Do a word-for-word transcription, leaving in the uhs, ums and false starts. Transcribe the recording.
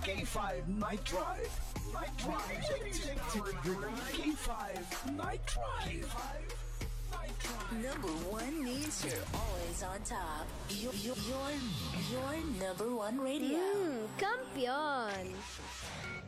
K five Night Drive. Night Drive. K five Night Drive. Number one means you're always on top. You're, you're, you're, you're number one radio. Mm, kampiyon!